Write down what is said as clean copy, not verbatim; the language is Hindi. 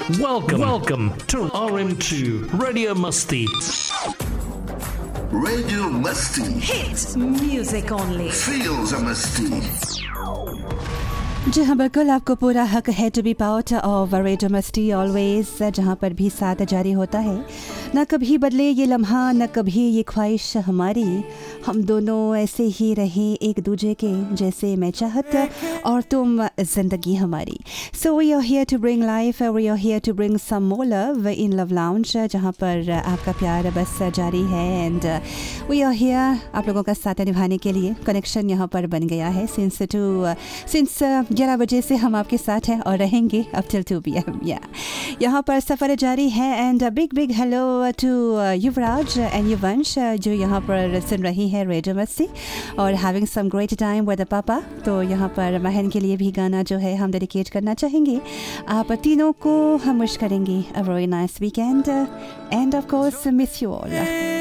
Welcome to RM2 Radio Masti. Radio Masti. Hit music only. Feels a Masti. जी हाँ, बिल्कुल आपको पूरा हक है to be part of radio मस्ती ऑलवेज, जहाँ पर भी साथ जारी होता है। ना कभी बदले ये लम्हा, ना कभी ये ख्वाहिश हमारी, हम दोनों ऐसे ही रहें एक दूजे के जैसे, मैं चाहत और तुम ज़िंदगी हमारी। So we are here to bring life, we are here to bring some more love in love lounge, जहाँ पर आपका प्यार बस जारी है। एंड वी आर हियर आप लोगों का साथ निभाने के लिए। कनेक्शन यहाँ पर बन गया है सिंस 11 बजे से हम आपके साथ हैं और रहेंगे अप टिल 2 PM। यहाँ पर सफ़र जारी है। And big hello to Yuvraj and युवंश जो यहाँ पर सुन रही है रेडियो मस्ती और having some great time with पापा। तो यहाँ पर महन के लिए भी गाना जो है हम डेडिकेट करना चाहेंगे। आप तीनों को हम विश करेंगे a very nice weekend end of course miss you all.